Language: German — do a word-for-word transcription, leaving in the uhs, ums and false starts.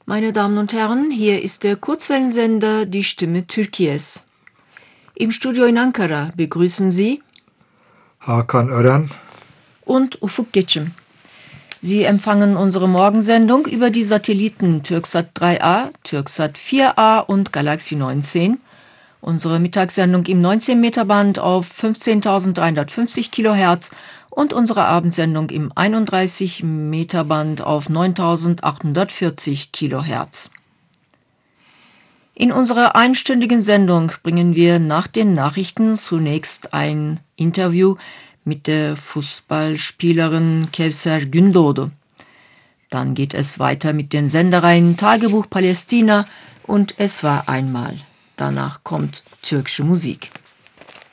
Meine Damen und Herren, hier ist der Kurzwellensender Die Stimme Türkiye's. Im Studio in Ankara begrüßen Sie Hakan Ören und Ufuk Geçim. Sie empfangen unsere Morgensendung über die Satelliten Türksat drei A, Türksat vier A und Galaxy neunzehn. Unsere Mittagssendung im neunzehn Meter Band auf fünfzehntausenddreihundertfünfzig Kilohertz und unsere Abendsendung im einunddreißig Meter Band auf neuntausendachthundertvierzig Kilohertz. In unserer einstündigen Sendung bringen wir nach den Nachrichten zunächst ein Interview mit der Fußballspielerin Kevser Gündoğdu. Dann geht es weiter mit den Sendereien Tagebuch Palästina und Es war einmal. Danach kommt türkische Musik.